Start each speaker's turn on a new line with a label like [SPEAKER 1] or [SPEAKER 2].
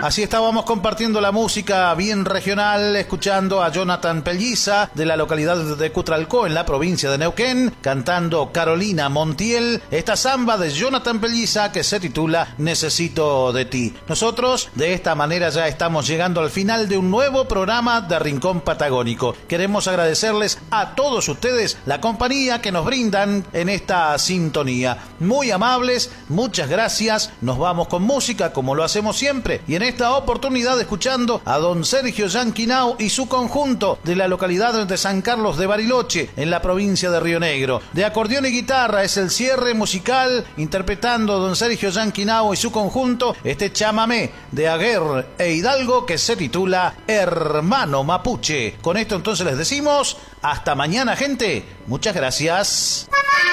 [SPEAKER 1] Así estábamos compartiendo la música bien regional, escuchando a Jonathan Pelliza de la localidad de Cutralcó, en la provincia de Neuquén, cantando Carolina Montiel, esta samba de Jonathan Pelliza que se titula Necesito de ti. Nosotros de esta manera ya estamos llegando al final de un nuevo programa de Rincón Patagónico. Queremos agradecerles a todos ustedes la compañía que nos brindan en esta sintonía. Muy amables, muchas gracias. Nos vamos con música como lo hacemos siempre y en esta oportunidad escuchando a don Sergio Yanquinao y su conjunto de la localidad de San Carlos de Bariloche en la provincia de Río Negro. De acordeón y guitarra es el cierre musical interpretando don Sergio Yanquinao y su conjunto este chamamé de Aguer e Hidalgo que se titula Hermano Mapuche. Con esto entonces les decimos hasta mañana, gente. Muchas gracias.